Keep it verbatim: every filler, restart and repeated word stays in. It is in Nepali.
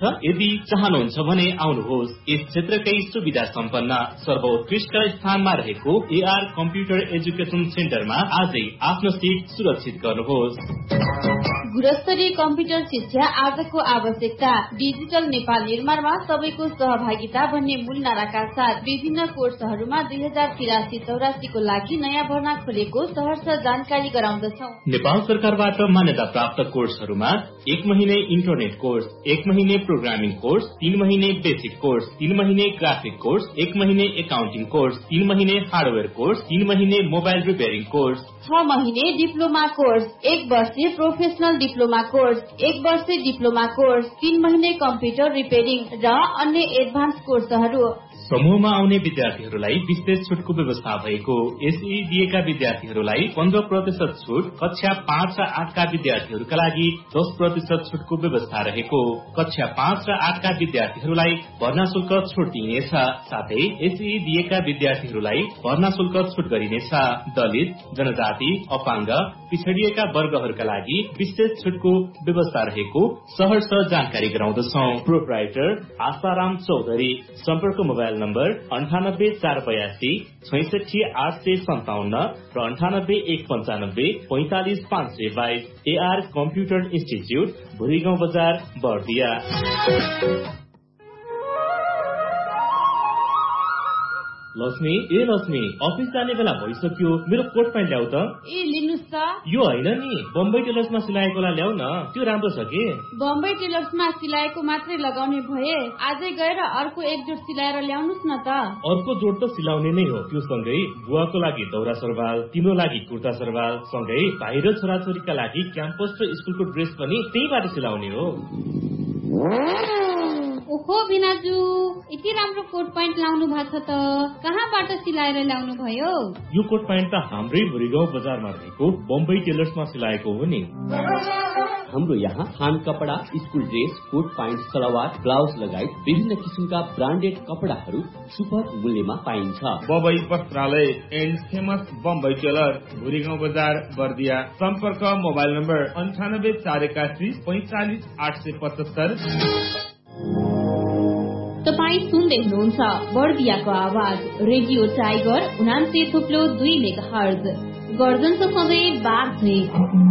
यदि चाहनुहुन्छ भने आउनुहोस्। यस क्षेत्रकै सुविधा सम्पन्न सर्वोत्कृष्ट स्थानमा रहेको एआर कम्प्युटर एजुकेसन सेन्टरमा आजै आफ्नो सिट सुरक्षित गर्नुहोस्। गुणस्तरीय कम्प्युटर शिक्षा आजको आवश्यकता। डिजिटल नेपाल निर्माणमा सबैको सहभागिता भन्ने मूल नाराका साथ विभिन्न कोर्सहरूमा दुई हजार तिरासी चौरासीको लागि नयाँ भर्ना खोलेको सहर्ष जानकारी गराउँदछौ। नेपाल सरकारबाट मान्यता प्राप्त कोर्सहरूमा एक महिने इन्टरनेट कोर्स, एक महिने प्रोग्रामिङ कोर्स, तीन महिने बेसिक कोर्स, तीन महिने ग्राफिक कोर्स, एक महिने एकाउन्टिङ कोर्स, तीन महिने हार्डवेयर कोर्स, तीन महिने मोबाइल रिपेयरिङ कोर्स, छ महिने डिप्लोमा कोर्स, एक वर्षे प्रोफेसनल डिप्लोमा कोर्स, एक वर्षे डिप्लोमा कोर्स, तीन महिने कम्प्युटर रिपेयरिङ र अन्य एडभान्स कोर्सहरू। समूहमा आउने विद्यार्थीहरूलाई विशेष छुटको व्यवस्था भएको। एसई दिएका विद्यार्थीहरूलाई पन्ध्र प्रतिशत छुट, कक्षा पाँच र आठका विद्यार्थीहरूका लागि दस प्रतिशत छुटको व्यवस्था रहेको। कक्षा पाँच र आठका विद्यार्थीहरूलाई भर्ना शुल्क छुट दिइनेछ। साथै एसई दिएका विद्यार्थीहरूलाई भर्ना शुल्क छुट गरिनेछ। दलित, जनजाति, अपाङ्ग, पिछडिएका वर्गहरूका लागि विशेष छुटको व्यवस्था रहेको सहर्ष जानकारी गराउँदछौ। प्रोप्राइटर आशाराम चौधरी। सम्पर्क मोबाइल नम्बर अन्ठानब्बे चार बयासी छैसठी आठ सय सन्ताउन्न र अन्ठानब्बे एक पन्चानब्बे पैंतालिस पाँच सय बाइस। एआर कम्प्युटर इन्स्टिच्युट, भुरीगाउँ बजार, बर्दिया। लक्ष्मी, ए लक्ष्मी, अफिस जाने बेला भइसक्यो, मेरो कोट प्यान्ट ल्याउ त। ए लिनुस् त। यो होइन नि, बम्बई टेलर्समा सिलाएकोला ल्याउ न, त्यो राम्रो छ कि। बम्बई टेलर्समा सिलाएको मात्रै लगाउने भए आजै गएर अर्को एक जोड सिलाएर ल्याउनुस् न त। अर्को जोड त सिलाउने नै हो, त्यो सँगै बुवाको लागि दौरा सरबाल, तिम्रो लागि कुर्ता सरबाल, सँगै भाइ र छोराछोरीका लागि क्याम्पस र स्कुलको ड्रेस पनि त्यहीबाट सिलाउने हो। ओहो भिनाजु, यति राम्रो कोट प्यान्ट लाउनु भएको छ त, कहाँबाट सिलाएर ल्याउनु भयो? यो कोट प्यान्ट त हाम्रै भुरीगाउँ बजारमा रहेको बम्बई टेलर्समा सिलाएको हो नि। हाम्रो यहाँ थान कपडा, school dress, coat pant, salwar, blouse लगायत विभिन्न किसिमका ब्रान्डेड कपडाहरू सुपथ मूल्यमा पाइन्छ। बम्बई वस्त्रालय and famous Bombay tailor, Bhurigaun बजार, बर्दिया। सम्पर्क मोबाइल नम्बर अन्ठानब्बे चार एकासी पैंतालिस आठ सय पचहत्तर। तपाईँ सुन्दै हुनुहुन्छ बर्दियाको आवाज रेडियो टाइगर उनान्से थुप्लो दुई मेगा हर्ज। गर्जन सधैँ बाघ